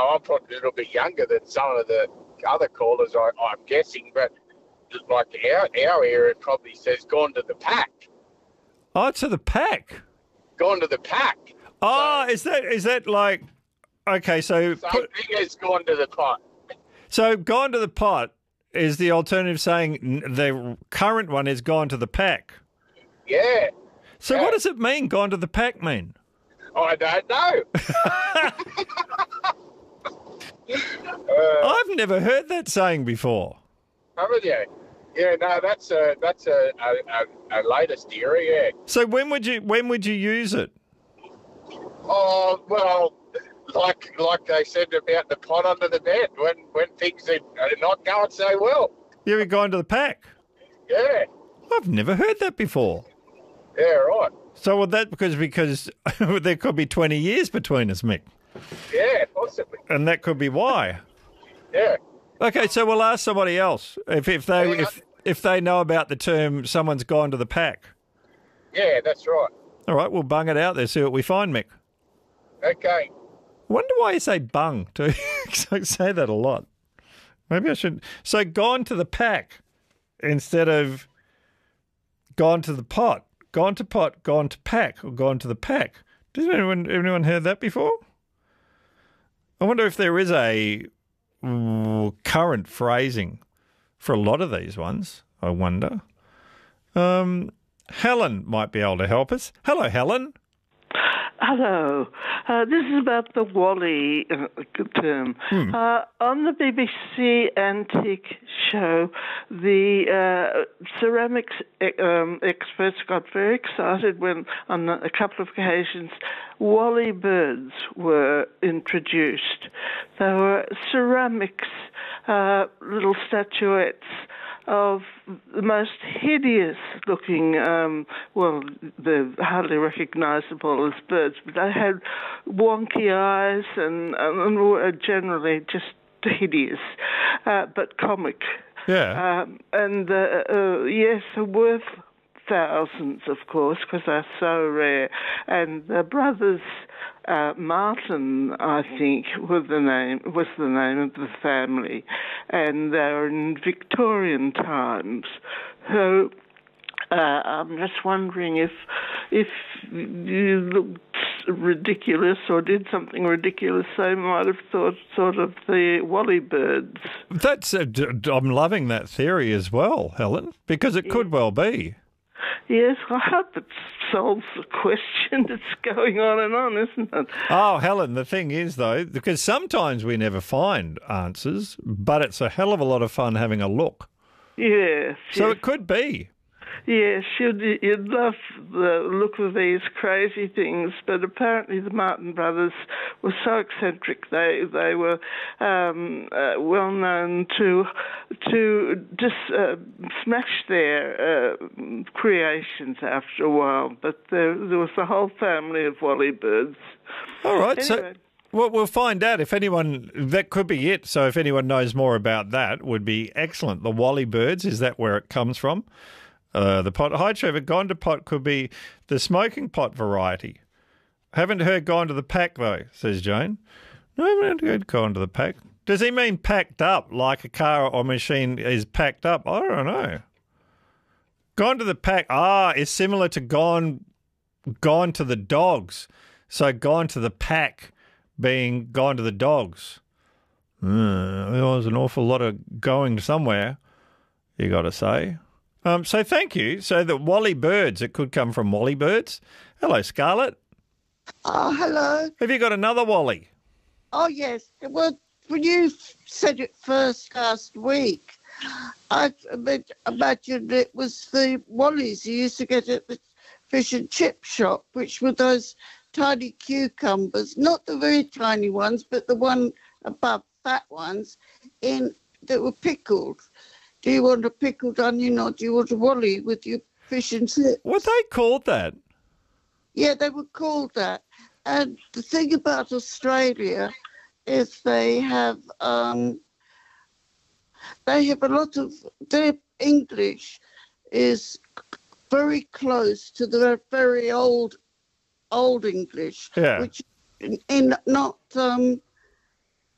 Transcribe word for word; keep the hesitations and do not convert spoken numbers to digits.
I'm probably a little bit younger than some of the other callers, I, I'm guessing, but like our, our area probably says gone to the pack. Oh, to the pack. Gone to the pack. Oh, So- is that is that like, okay, so... Same put- thing as gone to the pot. So gone to the pot is the alternative saying n- the current one is gone to the pack. Yeah. So Yeah. what does it mean, gone to the pack mean? I don't know. uh, I've never heard that saying before. haven't you? Yeah, no, that's a that's a, a, a, a latest era, yeah. So when would you when would you use it? Oh, well, like like they said about the pot under the bed, when, when things are are not going so well. You ever gone to the pack? Yeah, I've never heard that before. yeah, right. So well, that because because there could be twenty years between us, Mick, Yeah, possibly. and that could be why. Yeah. Okay, so we'll ask somebody else if if they Yeah. if if they know about the term "someone's gone to the pack." Yeah, that's right. All right, we'll bung it out there, see what we find, Mick. Okay. I wonder why you say bung too. 'Cause I say that a lot. Maybe I should. So gone to the pack instead of gone to the pot. Gone to pot, gone to pack, or gone to the pack. Does anyone anyone heard that before? I wonder if there is a mm, current phrasing for a lot of these ones. I wonder. Um, Helen might be able to help us. Hello, Helen. Hello. Uh, this is about the Wally uh, term. Hmm. Uh, on the B B C Antique show, the uh, ceramics um, experts got very excited when, on a couple of occasions, Wally birds were introduced. They were ceramics, uh, little statuettes of the most hideous-looking, um, well, they're hardly recognisable as birds, but they had wonky eyes and, and were generally just hideous, uh, but comic. Yeah. Um, and, uh, uh, yes, they're worth thousands, of course, because they're so rare. And the brothers uh, Martin, I think, was the name was the name of the family, and they're in Victorian times. So uh, I'm just wondering if if you looked ridiculous or did something ridiculous, they might have thought sort of the Wally birds. That's a, I'm loving that theory as well, Helen, because it could well be. Yes, I hope it solves the question that's going on and on, isn't it? Oh, Helen, the thing is, though, because sometimes we never find answers, but it's a hell of a lot of fun having a look. Yes. So yes. it could be. Yes, you'd, you'd love the look of these crazy things, but apparently the Martin brothers were so eccentric. They they were um, uh, well known to to just uh, smash their uh, creations after a while. But there, there was a whole family of Wally birds. All right, Anyway. so well, we'll find out if anyone, that could be it. So if anyone knows more about that, would be excellent. The Wally birds, is that where it comes from? Uh, the pot. Hi, Trevor. Gone to pot could be the smoking pot variety. Haven't heard gone to the pack, though, says Jane. No, I haven't heard gone to the pack. Does he mean packed up, like a car or machine is packed up? I don't know. Gone to the pack, ah, is similar to gone, gone to the dogs. So gone to the pack being gone to the dogs. Mm, there was an awful lot of going somewhere, you got to say. Um, so thank you. So the Wally birds, it could come from Wally birds. Hello, Scarlett. Oh, hello. Have you got another Wally? Oh, yes. Well, when you said it first last week, I imagined it was the Wallies you used to get at the fish and chip shop, which were those tiny cucumbers, not the very tiny ones, but the one above fat ones, in that were pickled. Do you want a pickled onion or do you want a Wally with your fish and chips? Were they called that? Yeah, they were called that. And the thing about Australia is they have um, they have a lot of their English is very close to the very old old English, Yeah. which in, in not um,